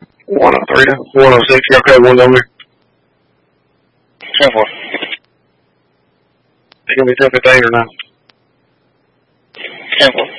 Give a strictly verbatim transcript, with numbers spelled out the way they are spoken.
one oh three to one oh six. Y'all cut one over. ten four. It's going to be ten fifteen or not? ten four.